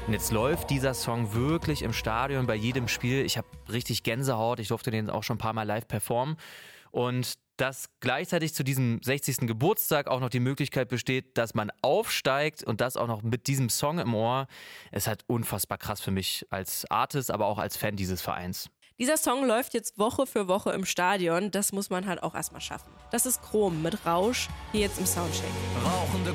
Und jetzt läuft dieser Song wirklich im Stadion bei jedem Spiel. Ich habe richtig Gänsehaut. Ich durfte den auch schon ein paar Mal live performen. Und dass gleichzeitig zu diesem 60. Geburtstag auch noch die Möglichkeit besteht, dass man aufsteigt und das auch noch mit diesem Song im Ohr, ist halt unfassbar krass für mich als Artist, aber auch als Fan dieses Vereins. Dieser Song läuft jetzt Woche für Woche im Stadion. Das muss man halt auch erstmal schaffen. Das ist Chrom mit Rausch, hier jetzt im Soundcheck. Rauchende